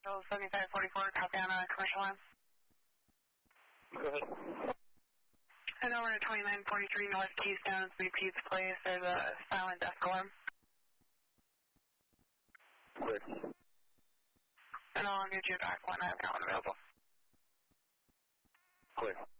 Angel 7544, copy on a commercial line. Go ahead. And over to 2943 North Keystone, Sweet Pete's Place. There's a silent desk alarm. Clear. And I'll get you back when I've got one available. Clear.